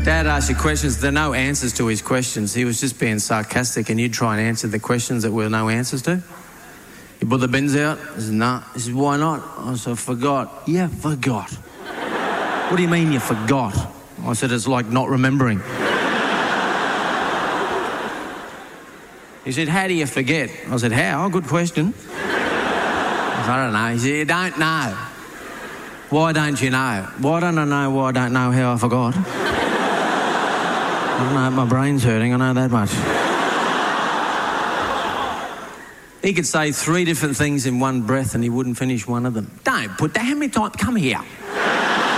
Dad asks you questions. There are no answers to his questions. He was just being sarcastic, and you'd try and answer the questions that were no answers to. You put the bins out? He said, no. He said, why not? I said, forgot. Yeah, forgot. What do you mean you forgot? I said, it's like not remembering. He said, how do you forget? I said, how? Good question. I said, I don't know. He said, you don't know. Why don't you know? Why don't I know why I don't know how I forgot? I don't know, my brain's hurting, I know that much. He could say 3 different things in one breath and he wouldn't finish one of them. Don't put that, how many times? Come here.